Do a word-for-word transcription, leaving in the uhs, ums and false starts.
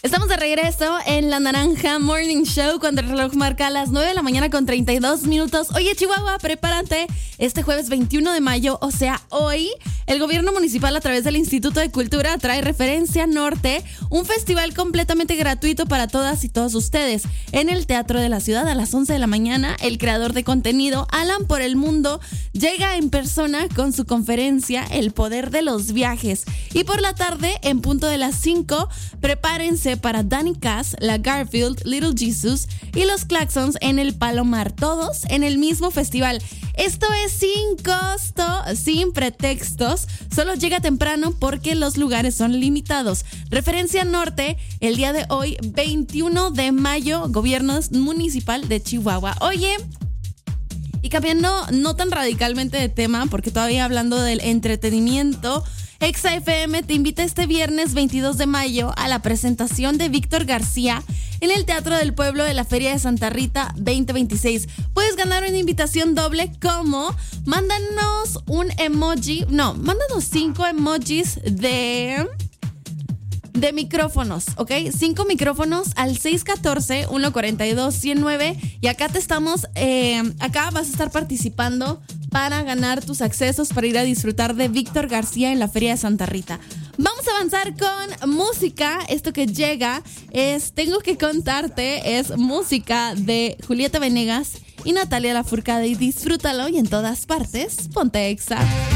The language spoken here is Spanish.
Estamos de regreso en La Naranja Morning Show cuando el reloj marca las nueve de la mañana con treinta y dos minutos. Oye, Chihuahua, prepárate. Este jueves veintiuno de mayo, o sea, hoy, el gobierno municipal a través del Instituto de Cultura trae Referencia Norte, un festival completamente gratuito para todas y todos ustedes. En el Teatro de la Ciudad a las once de la mañana, el creador de contenido, Alan por el Mundo, llega en persona con su conferencia El Poder de los Viajes. Y por la tarde, en punto de las cinco, prepárense para Danny Cass, la Garfield, Little Jesus y los Claxons en el Palomar, todos en el mismo festival. Esto es sin costo, sin pretextos, solo llega temprano porque los lugares son limitados. Referencia Norte, el día de hoy, veintiuno de mayo, Gobierno Municipal de Chihuahua. Oye, y cambiando no tan radicalmente de tema, porque todavía hablando del entretenimiento, Exa F M te invita este viernes veintidós de mayo a la presentación de Víctor García en el Teatro del Pueblo de la Feria de Santa Rita veinte veintiséis. Puedes ganar una invitación doble como mándanos un emoji, no, mándanos cinco emojis de... de micrófonos, ¿ok? Cinco micrófonos al seis uno cuatro, uno cuatro dos, uno cero nueve y acá te estamos, eh, acá vas a estar participando para ganar tus accesos para ir a disfrutar de Víctor García en la Feria de Santa Rita. Vamos a avanzar con música. Esto que llega es Tengo que contarte, es música de Julieta Venegas y Natalia Lafourcade y disfrútalo y en todas partes, ponte Exa.